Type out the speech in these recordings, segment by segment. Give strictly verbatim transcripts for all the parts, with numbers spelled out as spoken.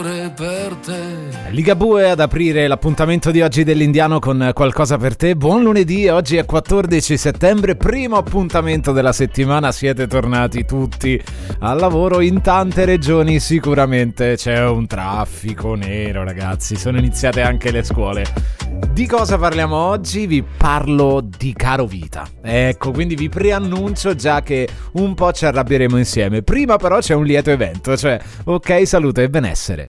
per te. Ligabue ad aprire l'appuntamento di oggi dell'Indiano con Qualcosa per te. Buon lunedì, oggi è quattordici settembre, primo appuntamento della settimana. Siete tornati tutti al lavoro in tante regioni, sicuramente c'è un traffico nero, ragazzi, sono iniziate anche le scuole. Di cosa parliamo oggi? Vi parlo di Caro Vita. Ecco, quindi vi preannuncio già che un po' ci arrabbieremo insieme. Prima però c'è un lieto evento, cioè ok, salute e benessere.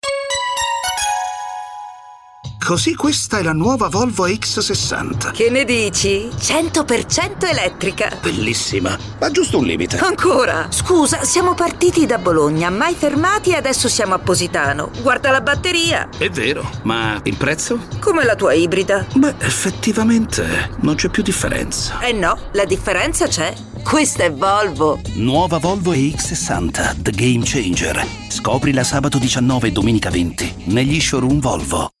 Così questa è la nuova Volvo X sessanta. Che ne dici? cento per cento elettrica. Bellissima, ma giusto un limite. Ancora? Scusa, siamo partiti da Bologna, mai fermati e adesso siamo a Positano. Guarda la batteria. È vero, ma il prezzo? Come la tua ibrida. Beh, effettivamente non c'è più differenza. Eh no, la differenza c'è. Questa è Volvo. Nuova Volvo X sessanta, The Game Changer. Scoprila sabato diciannove e domenica venti negli showroom Volvo.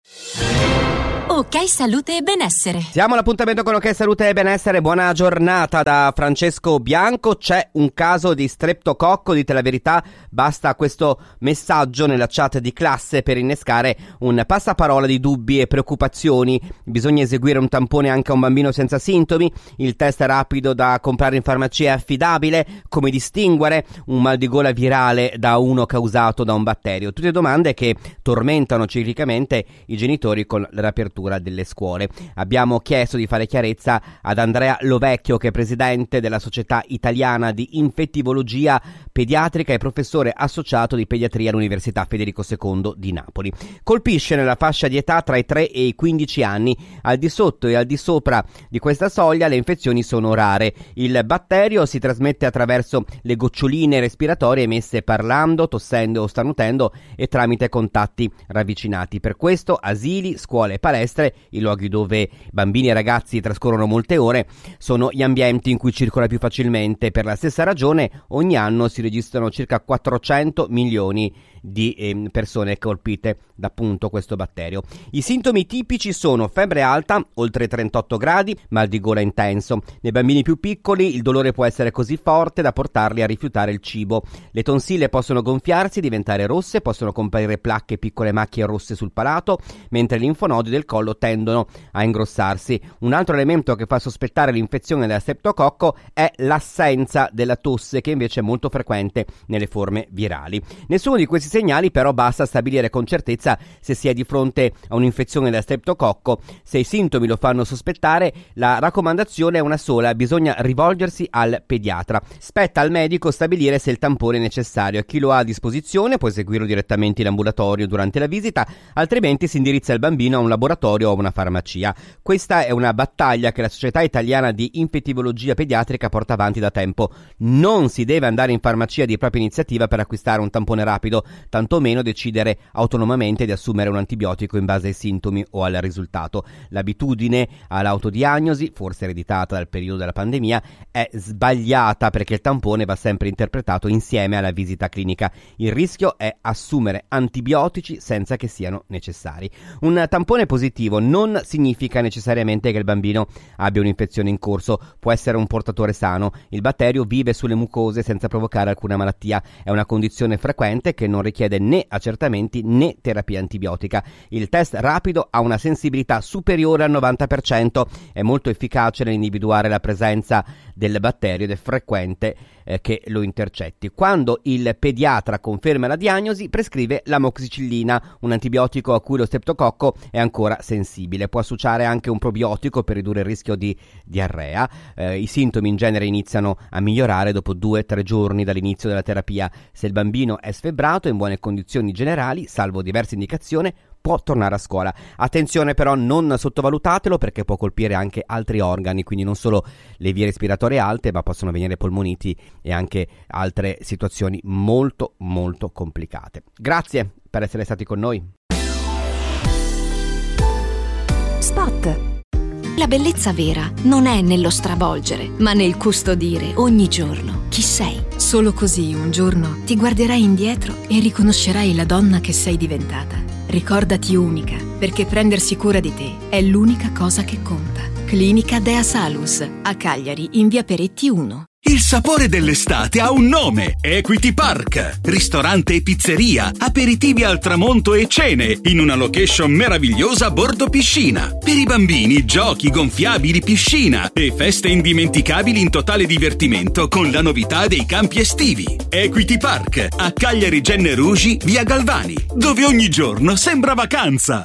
Ok Salute e Benessere. Siamo all'appuntamento con Ok Salute e Benessere. Buona giornata da Francesco Bianco. C'è un caso di streptococco, dite la verità. Basta questo messaggio nella chat di classe per innescare un passaparola di dubbi e preoccupazioni. Bisogna eseguire un tampone anche a un bambino senza sintomi. Il test rapido da comprare in farmacia è affidabile. Come distinguere un mal di gola virale da uno causato da un batterio? Tutte domande che tormentano ciclicamente i genitori con la riapertura delle scuole. Abbiamo chiesto di fare chiarezza ad Andrea Lovecchio, che è presidente della Società Italiana di Infettivologia Pediatrica e professore associato di pediatria all'Università Federico secondo di Napoli. Colpisce nella fascia di età tra i tre e i quindici anni. Al di sotto e al di sopra di questa soglia le infezioni sono rare. Il batterio si trasmette attraverso le goccioline respiratorie emesse parlando, tossendo o starnutendo e tramite contatti ravvicinati. Per questo asili, scuole e palestre, i luoghi dove bambini e ragazzi trascorrono molte ore, sono gli ambienti in cui circola più facilmente. Per la stessa ragione ogni anno si registrano circa quattrocento milioni di eh, persone colpite da appunto questo batterio. I sintomi tipici sono febbre alta oltre trentotto gradi, mal di gola intenso. Nei bambini più piccoli il dolore può essere così forte da portarli a rifiutare il cibo. Le tonsille possono gonfiarsi e diventare rosse, possono comparire placche e piccole macchie rosse sul palato, mentre i linfonodi del collo tendono a ingrossarsi. Un altro elemento che fa sospettare l'infezione da streptococco è l'assenza della tosse, che invece è molto frequente nelle forme virali. Nessuno di questi segnali però basta a stabilire con certezza se si è di fronte a un'infezione da streptococco. Se i sintomi lo fanno sospettare, la raccomandazione è una sola: bisogna rivolgersi al pediatra. Spetta al medico stabilire se il tampone è necessario. A chi lo ha a disposizione può eseguirlo direttamente in ambulatorio durante la visita, altrimenti si indirizza il bambino a un laboratorio o a una farmacia. Questa è una battaglia che la Società Italiana di Infettivologia Pediatrica porta avanti da tempo. Non si deve andare in farmacia di propria iniziativa per acquistare un tampone rapido, tantomeno decidere autonomamente di assumere un antibiotico in base ai sintomi o al risultato. L'abitudine all'autodiagnosi, forse ereditata dal periodo della pandemia, è sbagliata, perché il tampone va sempre interpretato insieme alla visita clinica. Il rischio è assumere antibiotici senza che siano necessari. Un tampone positivo non significa necessariamente che il bambino abbia un'infezione in corso, può essere un portatore sano. Il batterio vive sulle mucose senza provocare alcuna malattia. È una condizione frequente che non richiede né accertamenti né terapia antibiotica. Il test rapido ha una sensibilità superiore al novanta per cento, è molto efficace nell'individuare la presenza del batterio ed è frequente eh, che lo intercetti. Quando il pediatra conferma la diagnosi, prescrive l'amoxicillina, un antibiotico a cui lo streptococco è ancora sensibile. Può associare anche un probiotico per ridurre il rischio di diarrea. Eh, I sintomi in genere iniziano a migliorare dopo due tre giorni dall'inizio della terapia. Se il bambino è sfebbrato in buone condizioni generali, salvo diverse indicazioni, può tornare a scuola. Attenzione però, non sottovalutatelo, perché può colpire anche altri organi, quindi non solo le vie respiratorie alte, ma possono venire polmoniti e anche altre situazioni molto molto complicate. Grazie per essere stati con noi. Spot. La bellezza vera non è nello stravolgere, ma nel custodire ogni giorno chi sei. Solo così un giorno ti guarderai indietro e riconoscerai la donna che sei diventata. Ricordati unica, perché prendersi cura di te è l'unica cosa che conta. Clinica Dea Salus, a Cagliari, in via Peretti uno. Il sapore dell'estate ha un nome: Equity Park. Ristorante e pizzeria, aperitivi al tramonto e cene in una location meravigliosa a bordo piscina. Per i bambini, giochi, gonfiabili, piscina e feste indimenticabili in totale divertimento con la novità dei campi estivi. Equity Park a Cagliari Genne Rugi, via Galvani, dove ogni giorno sembra vacanza.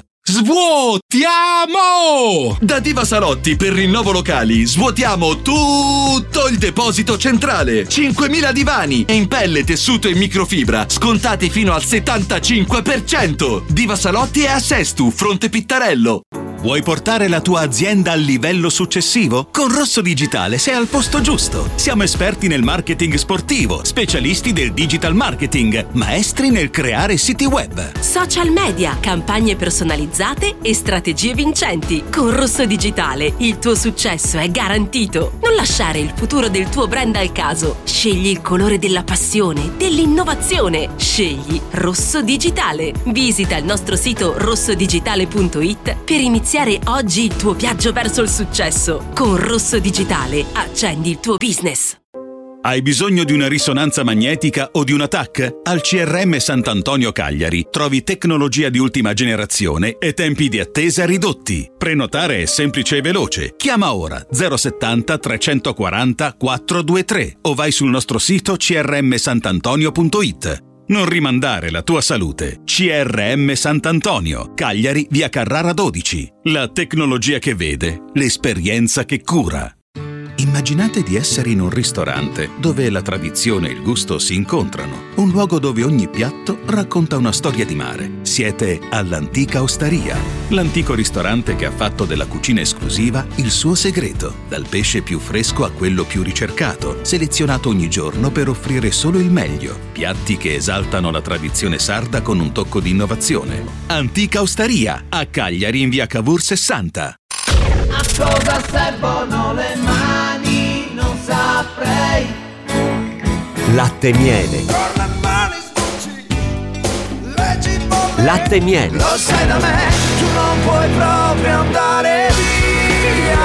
Svuotiamo! Da Diva Salotti per rinnovo locali svuotiamo tutto il deposito centrale. cinquemila divani in pelle, tessuto e microfibra scontati fino al settantacinque per cento. Diva Salotti è a Sestu, Fronte Pittarello. Vuoi portare la tua azienda al livello successivo? Con Rosso Digitale sei al posto giusto. Siamo esperti nel marketing sportivo, specialisti del digital marketing, maestri nel creare siti web, social media, campagne personalizzate e strategie vincenti. Con Rosso Digitale il tuo successo è garantito. Non lasciare il futuro del tuo brand al caso. Scegli il colore della passione, dell'innovazione. Scegli Rosso Digitale. Visita il nostro sito rosso digitale punto it per iniziare oggi il tuo viaggio verso il successo. Con Rosso Digitale accendi il tuo business. Hai bisogno di una risonanza magnetica o di un A T A C? Al C R M Sant'Antonio Cagliari trovi tecnologia di ultima generazione e tempi di attesa ridotti. Prenotare è semplice e veloce. Chiama ora zero settanta trecentoquaranta quattrocentoventitré o vai sul nostro sito c r m santantonio punto it. Non rimandare la tua salute. C R M Sant'Antonio, Cagliari, via Carrara dodici. La tecnologia che vede, l'esperienza che cura. Immaginate di essere in un ristorante dove la tradizione e il gusto si incontrano. Un luogo dove ogni piatto racconta una storia di mare. Siete all'Antica Osteria, l'antico ristorante che ha fatto della cucina esclusiva il suo segreto. Dal pesce più fresco a quello più ricercato, selezionato ogni giorno per offrire solo il meglio. Piatti che esaltano la tradizione sarda con un tocco di innovazione. Antica Osteria, a Cagliari in via Cavour sessanta. A cosa servono le mani? Non saprei. Latte miele. Latte miele. Lo sai da me, tu non puoi proprio andare via.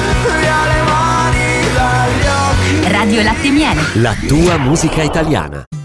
Via le mani dagli occhi. Radio Latte Miele. La tua musica italiana.